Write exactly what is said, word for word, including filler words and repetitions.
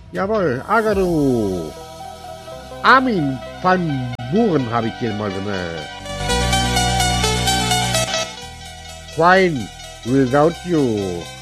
Jawohl, Agaru. Armin van Buren habe ich hier mal drin. Wine without you.